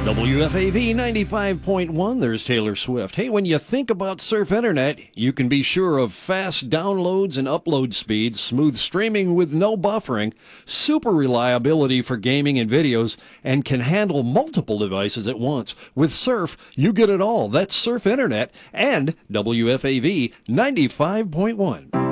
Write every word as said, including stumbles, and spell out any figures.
W F A V ninety-five point one, there's Taylor Swift. Hey, when you think about Surf Internet, you can be sure of fast downloads and upload speeds, smooth streaming with no buffering, super reliability for gaming and videos, and can handle multiple devices at once. With Surf, you get it all. That's Surf Internet and W F A V ninety-five point one.